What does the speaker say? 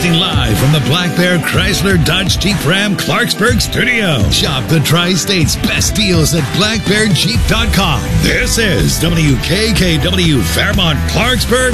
Live from the Black Bear Chrysler Dodge Jeep Ram Clarksburg studio. Shop the Tri-State's best deals at blackbearjeep.com. This is WKKW Fairmont Clarksburg.